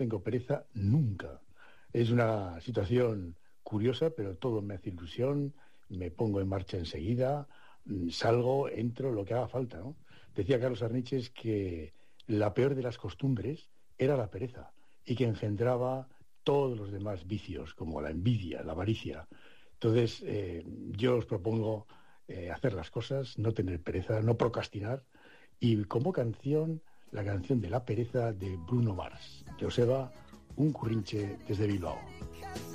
tengo pereza nunca. Es una situación curiosa, pero todo me hace ilusión, me pongo en marcha enseguida, salgo, entro, lo que haga falta, ¿no? Decía Carlos Arniches que la peor de las costumbres era la pereza y que engendraba todos los demás vicios, como la envidia, la avaricia. Entonces, yo os propongo hacer las cosas, no tener pereza, no procrastinar, y como canción, la canción de la pereza de Bruno Mars. Joseba, un currinche desde Bilbao.